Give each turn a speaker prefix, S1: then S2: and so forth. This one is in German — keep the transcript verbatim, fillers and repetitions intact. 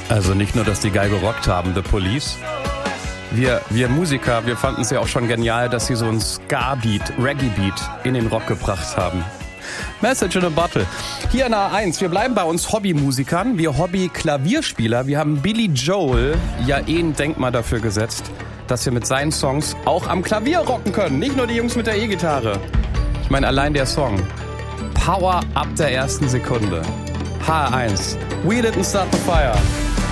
S1: Also nicht nur, dass die geil gerockt haben, The Police. Wir, wir Musiker, wir fanden es ja auch schon genial, dass sie so einen Ska-Beat, Reggae-Beat in den Rock gebracht haben. Message in a Bottle. Hier in A eins, wir bleiben bei uns Hobbymusikern, wir Hobby-Klavierspieler. Wir haben Billy Joel ja eh ein Denkmal dafür gesetzt, dass wir mit seinen Songs auch am Klavier rocken können. Nicht nur die Jungs mit der E-Gitarre. Ich meine, allein der Song. Power ab der ersten Sekunde. H eins. We didn't start the fire.